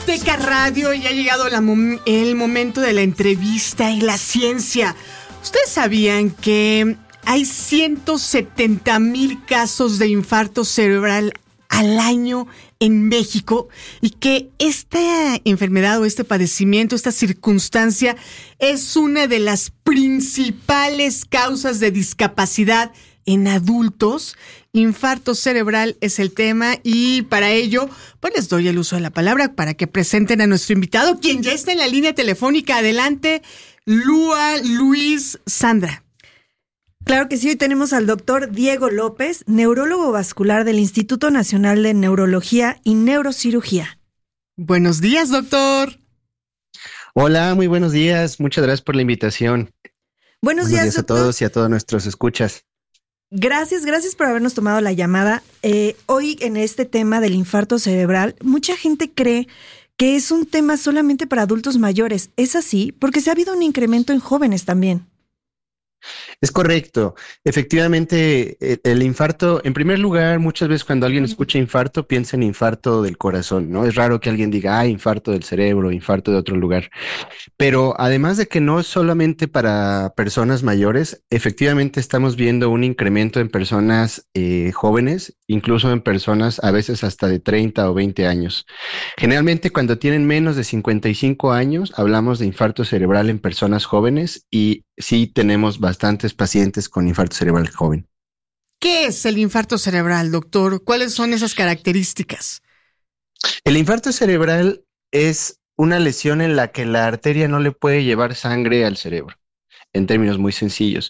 Azteca Radio y ha llegado el momento de la entrevista y la ciencia. ¿Ustedes sabían que hay 170,000 casos de infarto cerebral al año en México y que esta enfermedad o este padecimiento, esta circunstancia es una de las principales causas de discapacidad en adultos? Infarto cerebral es el tema y para ello pues les doy el uso de la palabra para que presenten a nuestro invitado, quien ya está en la línea telefónica. Adelante, Lua, Luis, Sandra. Claro que sí, hoy tenemos al doctor Diego López, neurólogo vascular del Instituto Nacional de Neurología y Neurocirugía. Buenos días, doctor. Hola, muy buenos días. Muchas gracias por la invitación. Buenos días, doctor. A todos y a todos nuestros escuchas. Gracias por habernos tomado la llamada. Hoy en este tema del infarto cerebral, mucha gente cree que es un tema solamente para adultos mayores. ¿Es así? Porque se ha habido un incremento en jóvenes también. Es correcto. Efectivamente, el infarto, en primer lugar, muchas veces cuando alguien escucha infarto, piensa en infarto del corazón, ¿no? Es raro que alguien diga, infarto del cerebro, infarto de otro lugar. Pero además de que no es solamente para personas mayores, efectivamente estamos viendo un incremento en personas jóvenes, incluso en personas a veces hasta de 30 o 20 años. Generalmente cuando tienen menos de 55 años, hablamos de infarto cerebral en personas jóvenes y sí tenemos bastantes pacientes con infarto cerebral joven. ¿Qué es el infarto cerebral, doctor? ¿Cuáles son esas características? El infarto cerebral es una lesión en la que la arteria no le puede llevar sangre al cerebro, en términos muy sencillos.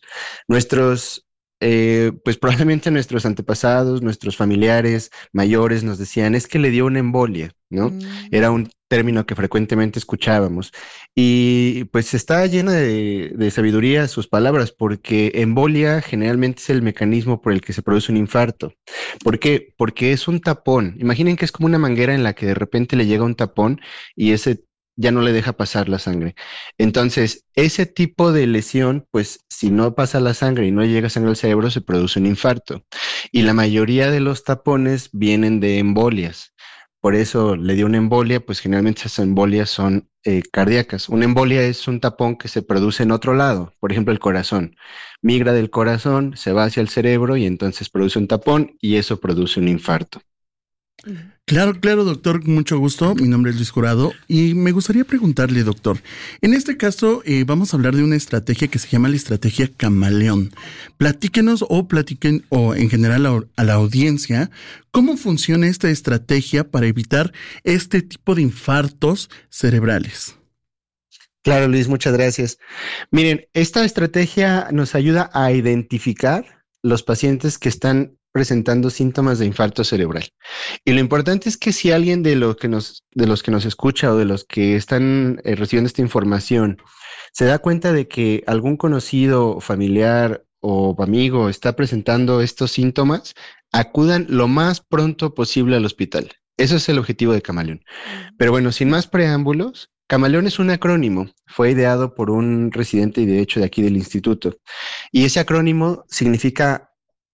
Pues probablemente nuestros antepasados, nuestros familiares mayores nos decían, es que le dio una embolia, ¿no? Era un término que frecuentemente escuchábamos. Y pues está llena de sabiduría sus palabras, porque embolia generalmente es el mecanismo por el que se produce un infarto. ¿Por qué? Porque es un tapón. Imaginen que es como una manguera en la que de repente le llega un tapón y ese ya no le deja pasar la sangre. Entonces, ese tipo de lesión, pues si no pasa la sangre y no llega sangre al cerebro, se produce un infarto. Y la mayoría de los tapones vienen de embolias. Por eso le dio una embolia, pues generalmente esas embolias son cardíacas. Una embolia es un tapón que se produce en otro lado, por ejemplo el corazón. Migra del corazón, se va hacia el cerebro y entonces produce un tapón y eso produce un infarto. Claro, doctor, con mucho gusto. Mi nombre es Luis Jurado y me gustaría preguntarle, doctor, en este caso vamos a hablar de una estrategia que se llama la estrategia camaleón. Platiquen o en general a la audiencia, ¿cómo funciona esta estrategia para evitar este tipo de infartos cerebrales? Claro, Luis, muchas gracias. Miren, esta estrategia nos ayuda a identificar los pacientes que están presentando síntomas de infarto cerebral. Y lo importante es que si alguien de los que nos escucha o de los que están recibiendo esta información se da cuenta de que algún conocido, familiar o amigo está presentando estos síntomas, acudan lo más pronto posible al hospital. Eso es el objetivo de Camaleón. Pero bueno, sin más preámbulos, Camaleón es un acrónimo, fue ideado por un residente de hecho de aquí del instituto. Y ese acrónimo significa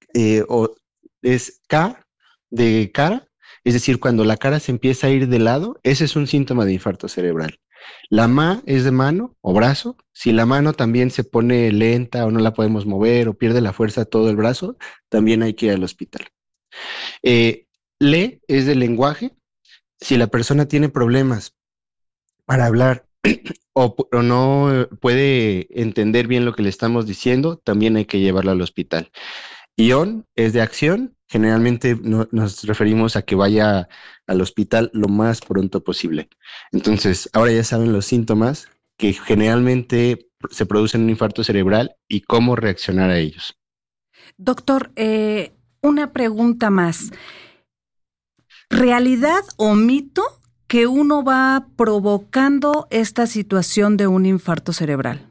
es K de cara, es decir, cuando la cara se empieza a ir de lado, ese es un síntoma de infarto cerebral. La MA es de mano o brazo. Si la mano también se pone lenta o no la podemos mover o pierde la fuerza de todo el brazo, también hay que ir al hospital. Le es de lenguaje. Si la persona tiene problemas para hablar o no puede entender bien lo que le estamos diciendo, también hay que llevarla al hospital. Ion es de acción. Generalmente nos referimos a que vaya al hospital lo más pronto posible. Entonces, ahora ya saben los síntomas que generalmente se producen en un infarto cerebral y cómo reaccionar a ellos. Doctor, una pregunta más. ¿Realidad o mito que uno va provocando esta situación de un infarto cerebral?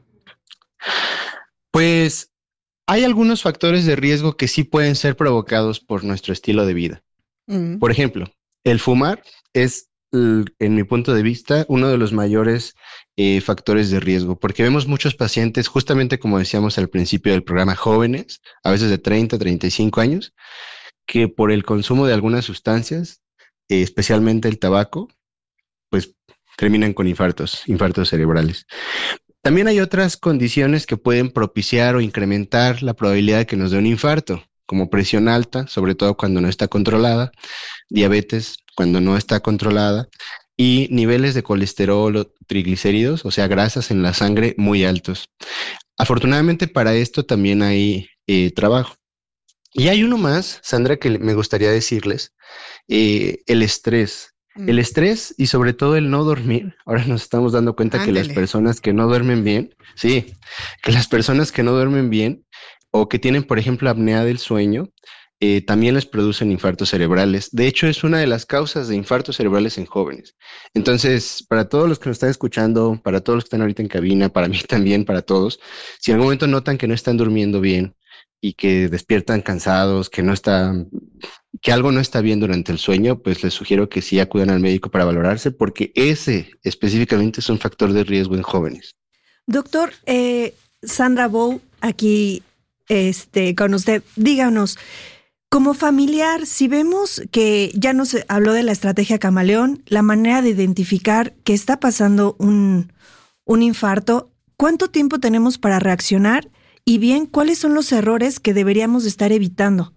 Pues hay algunos factores de riesgo que sí pueden ser provocados por nuestro estilo de vida. Por ejemplo, el fumar es, en mi punto de vista, uno de los mayores factores de riesgo, porque vemos muchos pacientes, justamente como decíamos al principio del programa, jóvenes, a veces de 30, 35 años, que por el consumo de algunas sustancias, especialmente el tabaco, pues terminan con infartos cerebrales. También hay otras condiciones que pueden propiciar o incrementar la probabilidad de que nos dé un infarto, como presión alta, sobre todo cuando no está controlada, diabetes cuando no está controlada, y niveles de colesterol o triglicéridos, o sea, grasas en la sangre muy altos. Afortunadamente para esto también hay trabajo. Y hay uno más, Sandra, que me gustaría decirles, el estrés. El estrés y sobre todo el no dormir. Ahora nos estamos dando cuenta que las personas que no duermen bien, sí, que las personas que no duermen bien o que tienen, por ejemplo, apnea del sueño, también les producen infartos cerebrales. De hecho, es una de las causas de infartos cerebrales en jóvenes. Entonces, para todos los que nos están escuchando, para todos los que están ahorita en cabina, para mí también, para todos, si en algún momento notan que no están durmiendo bien y que despiertan cansados, que algo no está bien durante el sueño, pues les sugiero que sí acudan al médico para valorarse, porque ese específicamente es un factor de riesgo en jóvenes. Doctor, Sandra Bou, aquí con usted, díganos, como familiar, si vemos que ya nos habló de la estrategia camaleón, la manera de identificar que está pasando un infarto, ¿cuánto tiempo tenemos para reaccionar? Y bien, ¿cuáles son los errores que deberíamos estar evitando?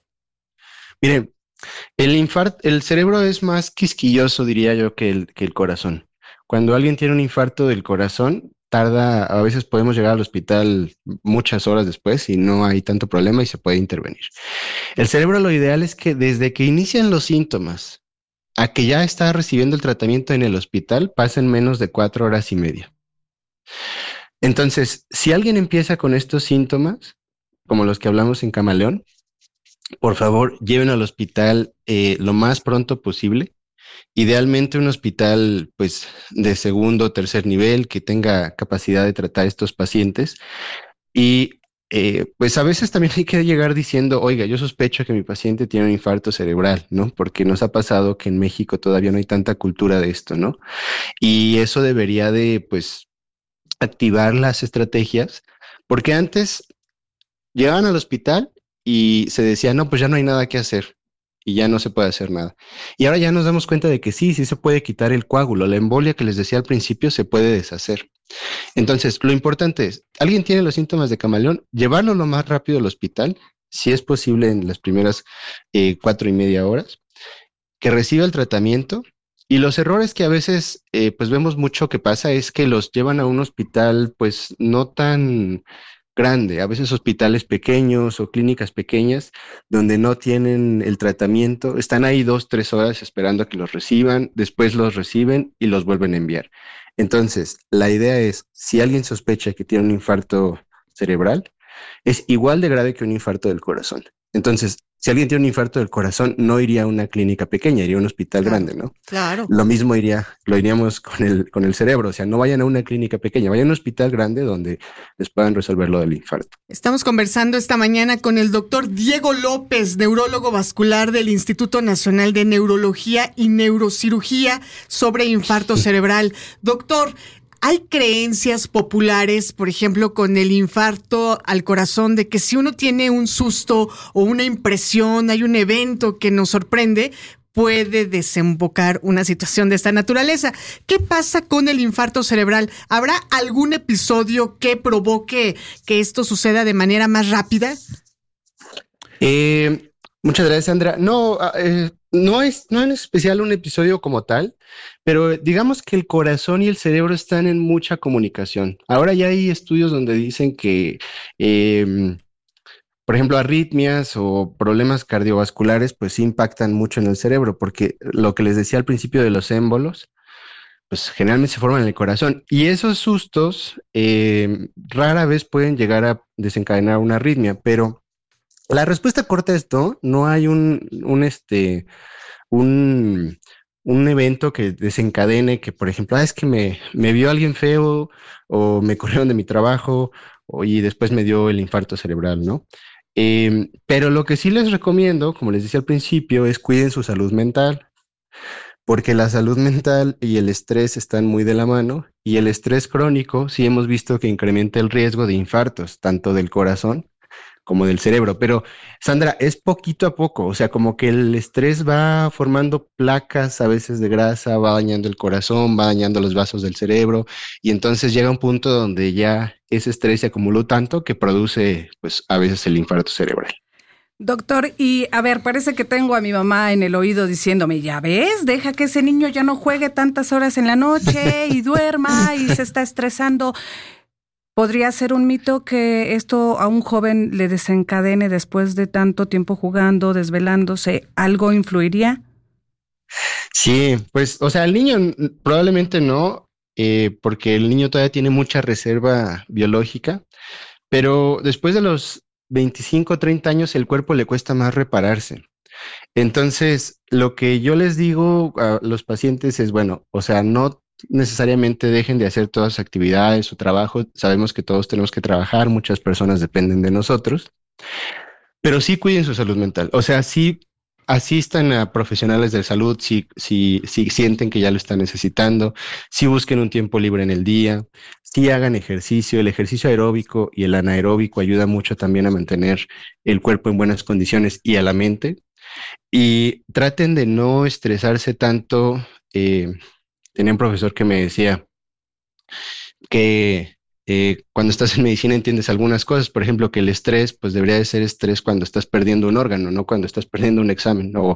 Miren, el cerebro es más quisquilloso, diría yo, que el corazón. Cuando alguien tiene un infarto del corazón, a veces podemos llegar al hospital muchas horas después y no hay tanto problema y se puede intervenir. El cerebro, lo ideal es que desde que inician los síntomas a que ya está recibiendo el tratamiento en el hospital, pasen menos de 4 horas y media. Entonces, si alguien empieza con estos síntomas, como los que hablamos en Camaleón, por favor, lleven al hospital lo más pronto posible. Idealmente un hospital pues de segundo o tercer nivel que tenga capacidad de tratar a estos pacientes. Y pues a veces también hay que llegar diciendo, oiga, yo sospecho que mi paciente tiene un infarto cerebral, ¿no? Porque nos ha pasado que en México todavía no hay tanta cultura de esto, ¿no? Y eso debería de pues activar las estrategias, porque antes llegaban al hospital y se decía, no, pues ya no hay nada que hacer y ya no se puede hacer nada. Y ahora ya nos damos cuenta de que sí se puede quitar el coágulo, la embolia que les decía al principio se puede deshacer. Entonces, lo importante es, alguien tiene los síntomas de Camaleón, llevarlo lo más rápido al hospital, si es posible en las primeras 4:30 horas, que reciba el tratamiento. Y los errores que a veces pues vemos mucho que pasa es que los llevan a un hospital pues no tan grande, a veces hospitales pequeños o clínicas pequeñas donde no tienen el tratamiento, están ahí 2-3 horas esperando a que los reciban, después los reciben y los vuelven a enviar. Entonces, la idea es, si alguien sospecha que tiene un infarto cerebral, es igual de grave que un infarto del corazón. Entonces, si alguien tiene un infarto del corazón, no iría a una clínica pequeña, iría a un hospital grande, ¿no? Claro. Lo mismo lo iríamos con el cerebro, o sea, no vayan a una clínica pequeña, vayan a un hospital grande donde les puedan resolver lo del infarto. Estamos conversando esta mañana con el doctor Diego López, neurólogo vascular del Instituto Nacional de Neurología y Neurocirugía, sobre infarto cerebral. Doctor, hay creencias populares, por ejemplo, con el infarto al corazón, de que si uno tiene un susto o una impresión, hay un evento que nos sorprende, puede desembocar una situación de esta naturaleza. ¿Qué pasa con el infarto cerebral? ¿Habrá algún episodio que provoque que esto suceda de manera más rápida? Muchas gracias, Sandra. No es en especial un episodio como tal, pero digamos que el corazón y el cerebro están en mucha comunicación. Ahora ya hay estudios donde dicen que, por ejemplo, arritmias o problemas cardiovasculares, pues sí impactan mucho en el cerebro, porque lo que les decía al principio de los émbolos, pues generalmente se forman en el corazón. Y esos sustos rara vez pueden llegar a desencadenar una arritmia, pero la respuesta corta a esto, no hay un evento que desencadene que, por ejemplo, es que me vio alguien feo o me corrieron de mi trabajo y después me dio el infarto cerebral, ¿no? Pero lo que sí les recomiendo, como les decía al principio, es cuiden su salud mental, porque la salud mental y el estrés están muy de la mano, y el estrés crónico sí hemos visto que incrementa el riesgo de infartos, tanto del corazón como del cerebro. Pero, Sandra, es poquito a poco, o sea, como que el estrés va formando placas a veces de grasa, va dañando el corazón, va dañando los vasos del cerebro, y entonces llega un punto donde ya ese estrés se acumuló tanto que produce, pues, a veces el infarto cerebral. Doctor, y a ver, parece que tengo a mi mamá en el oído diciéndome, ya ves, deja que ese niño ya no juegue tantas horas en la noche y duerma y se está estresando. ¿Podría ser un mito que esto a un joven le desencadene después de tanto tiempo jugando, desvelándose? ¿Algo influiría? Sí, pues, o sea, el niño probablemente no, porque el niño todavía tiene mucha reserva biológica, pero después de los 25 o 30 años el cuerpo le cuesta más repararse. Entonces, lo que yo les digo a los pacientes es, bueno, o sea, no necesariamente dejen de hacer todas sus actividades, su trabajo. Sabemos que todos tenemos que trabajar, muchas personas dependen de nosotros, pero sí cuiden su salud mental. O sea, sí asistan a profesionales de salud si sienten que ya lo están necesitando, si busquen un tiempo libre en el día, si hagan ejercicio. El ejercicio aeróbico y el anaeróbico ayuda mucho también a mantener el cuerpo en buenas condiciones y a la mente. Y traten de no estresarse tanto. Tenía un profesor que me decía que cuando estás en medicina entiendes algunas cosas, por ejemplo, que el estrés pues debería de ser estrés cuando estás perdiendo un órgano, no cuando estás perdiendo un examen o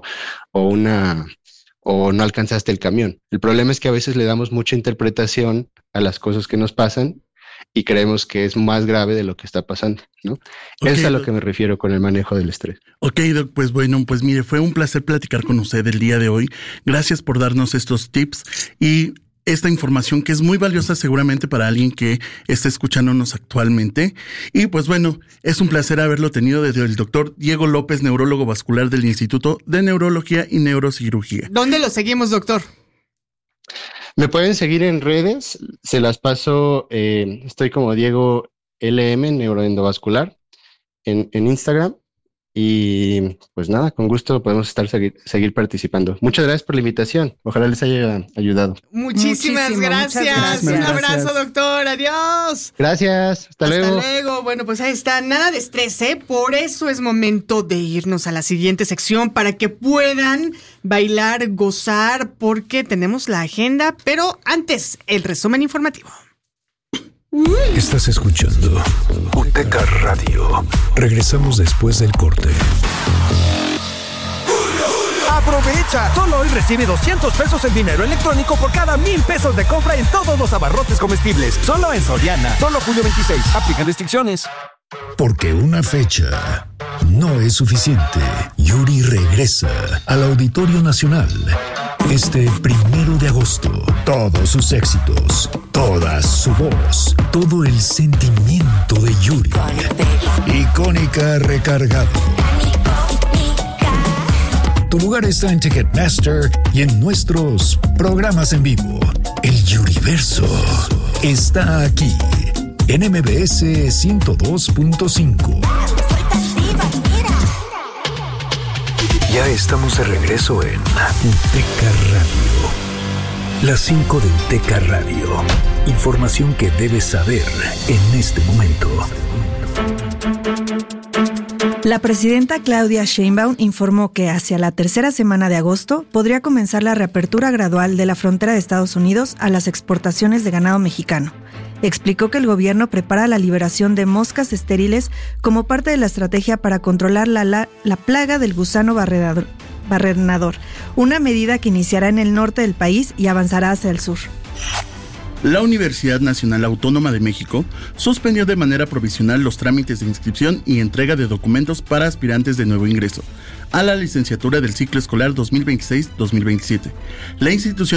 no alcanzaste el camión. El problema es que a veces le damos mucha interpretación a las cosas que nos pasan y creemos que es más grave de lo que está pasando, ¿no? Okay, es a lo que me refiero con el manejo del estrés. Ok, Doc, pues bueno, pues mire, fue un placer platicar con usted el día de hoy. Gracias por darnos estos tips y esta información que es muy valiosa seguramente para alguien que está escuchándonos actualmente. Y pues bueno, es un placer haberlo tenido desde el doctor Diego López, neurólogo vascular del Instituto de Neurología y Neurocirugía. ¿Dónde lo seguimos, doctor? Me pueden seguir en redes, se las paso, estoy como Diego LM, neuroendovascular, en Instagram. Y pues nada, con gusto podemos seguir participando. Muchas gracias por la invitación. Ojalá les haya ayudado. Muchísimas gracias. Un abrazo, doctor. Adiós. Gracias. Hasta luego. Hasta luego. Bueno, pues ahí está. Nada de estrés, ¿eh? Por eso es momento de irnos a la siguiente sección para que puedan bailar, gozar, porque tenemos la agenda. Pero antes, el resumen informativo. Estás escuchando UTECA Radio. Regresamos después del corte. ¡Aprovecha! Solo hoy recibe 200 pesos en dinero electrónico por cada 1,000 pesos de compra en todos los abarrotes comestibles. Solo en Soriana. Solo julio 26. Aplican restricciones. Porque una fecha no es suficiente. Yuri regresa al Auditorio Nacional. Este 1 de agosto, todos sus éxitos, toda su voz, todo el sentimiento de Yuri. Icónica recargado. Tu lugar está en Ticketmaster y en nuestros programas en vivo. El Yuriverso está aquí en MBS 102.5. Ya estamos de regreso en UTECA Radio. Las 5 de UTECA Radio. Información que debes saber en este momento. La presidenta Claudia Sheinbaum informó que hacia la tercera semana de agosto podría comenzar la reapertura gradual de la frontera de Estados Unidos a las exportaciones de ganado mexicano. Explicó que el gobierno prepara la liberación de moscas estériles como parte de la estrategia para controlar la plaga del gusano barrenador, una medida que iniciará en el norte del país y avanzará hacia el sur. La Universidad Nacional Autónoma de México suspendió de manera provisional los trámites de inscripción y entrega de documentos para aspirantes de nuevo ingreso a la licenciatura del ciclo escolar 2026-2027. La institución